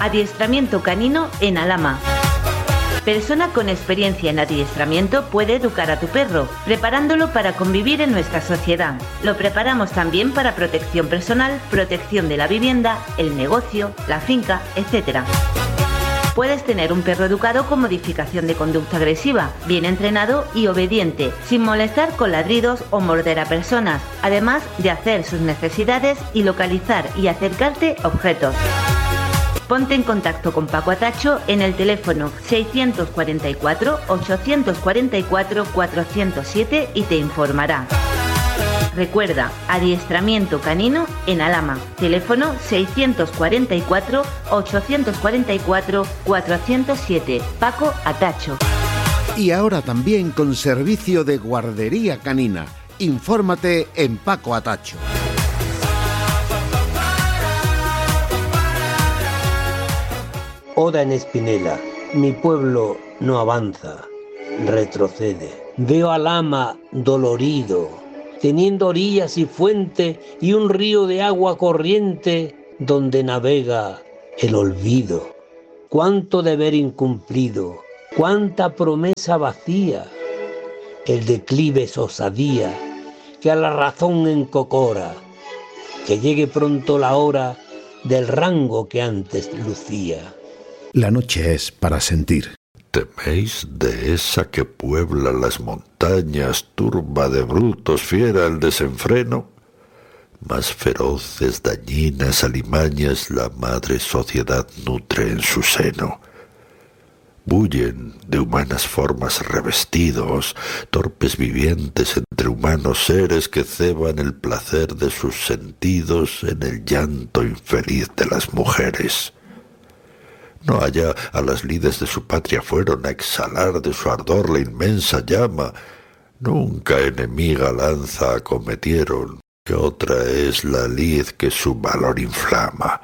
Adiestramiento canino en Alhama. Persona con experiencia en adiestramiento puede educar a tu perro, preparándolo para convivir en nuestra sociedad. Lo preparamos también para protección personal, protección de la vivienda, el negocio, la finca, etc. Puedes tener un perro educado con modificación de conducta agresiva, bien entrenado y obediente, sin molestar con ladridos o morder a personas, además de hacer sus necesidades y localizar y acercarte objetos. Ponte en contacto con Paco Atacho en el teléfono 644 844 407 y te informará. Recuerda, adiestramiento canino en Alhama. Teléfono 644 844 407. Paco Atacho. Y ahora también con servicio de guardería canina. Infórmate en Paco Atacho. Oda en Espinela. Mi pueblo no avanza, retrocede. Veo al Alhama dolorido, teniendo orillas y fuente y un río de agua corriente donde navega el olvido. Cuánto deber incumplido, cuánta promesa vacía. El declive es osadía que a la razón encocora. Que llegue pronto la hora del rango que antes lucía. La noche es para sentir. ¿Teméis de esa que puebla las montañas, turba de brutos, fiera el desenfreno? Más feroces, dañinas alimañas la madre sociedad nutre en su seno. Bullen de humanas formas revestidos, torpes vivientes entre humanos seres que ceban el placer de sus sentidos en el llanto infeliz de las mujeres. No allá a las lides de su patria fueron a exhalar de su ardor la inmensa llama. Nunca enemiga lanza acometieron, que otra es la lid que su valor inflama.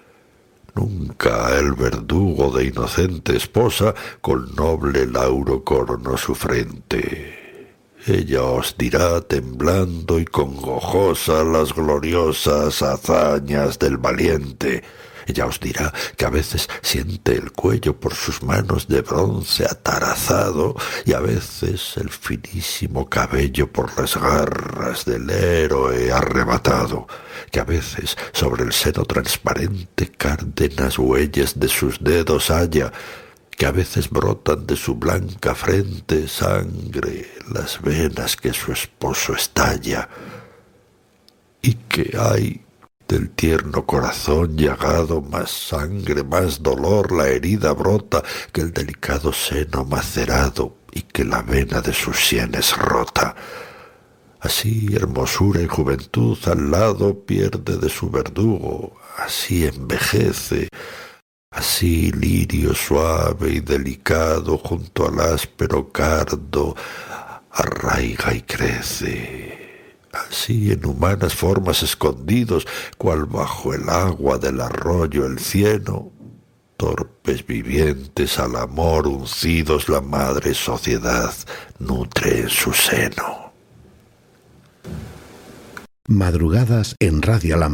Nunca el verdugo de inocente esposa con noble lauro coronó su frente. Ella os dirá temblando y congojosa las gloriosas hazañas del valiente. Ella os dirá que a veces siente el cuello por sus manos de bronce atarazado y a veces el finísimo cabello por las garras del héroe arrebatado, que a veces sobre el seno transparente cárdenas huellas de sus dedos halla, que a veces brotan de su blanca frente sangre las venas que su esposo estalla, y que hay del tierno corazón llagado más sangre, más dolor, la herida brota que el delicado seno macerado y que la vena de sus sienes rota. Así hermosura y juventud al lado pierde de su verdugo, así envejece, así lirio suave y delicado junto al áspero cardo arraiga y crece. Así en humanas formas escondidos, cual bajo el agua del arroyo el cieno, torpes vivientes al amor uncidos la madre sociedad nutre en su seno. Madrugadas en Radio Alhama.